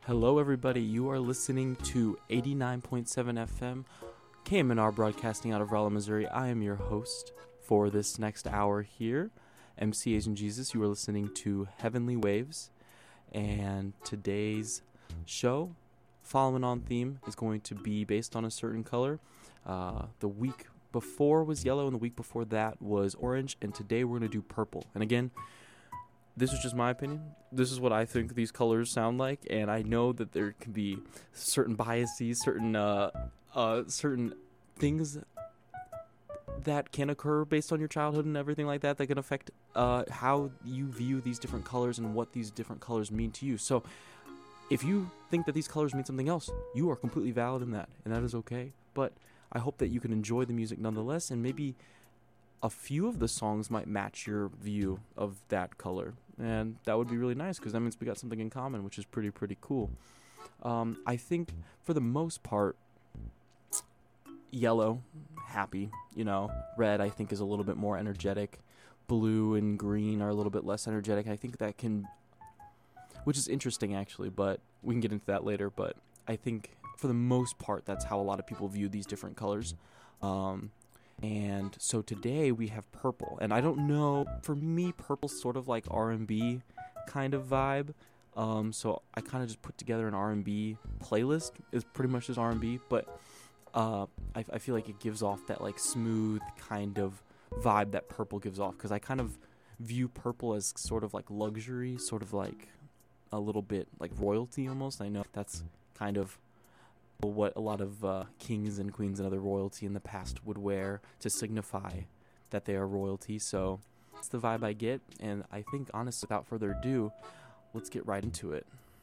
Hello, everybody. You are listening to 89.7 FM, KMNR, broadcasting out of Rolla, Missouri. I am your host for this next hour here, MC Asian Jesus. You are listening to Heavenly Waves, and today's show, following on theme, is going to be based on a certain color. The week before was yellow, and the week before that was orange, and today we're going to do purple. And again, this is just my opinion. This is what I think these colors sound like, and I know that there can be certain biases, certain things that can occur based on your childhood and everything like that can affect how you view these different colors and what these different colors mean to you. So if you think that these colors mean something else, you are completely valid in that, and that is okay. But I hope that you can enjoy the music nonetheless, and maybe a few of the songs might match your view of that color. And that would be really nice, because that means we got something in common, which is pretty cool. I think for the most part, yellow, happy, red I think is a little bit more energetic. Blue and green are a little bit less energetic. I think that can, which is interesting actually, but we can get into that later. But I think for the most part, that's how a lot of people view these different colors. And so today we have purple, and I don't know, for me, purple's sort of like R&B kind of vibe. So I kind of just put together an R&B playlist. It's pretty much just R&B, but I feel like it gives off that like smooth kind of vibe that purple gives off, because I kind of view purple as sort of like luxury, sort of like a little bit like royalty almost. I know that's kind of what a lot of kings and queens and other royalty in the past would wear to signify that they are royalty. So that's the vibe I get, and I think, honestly, without further ado, let's get right into it.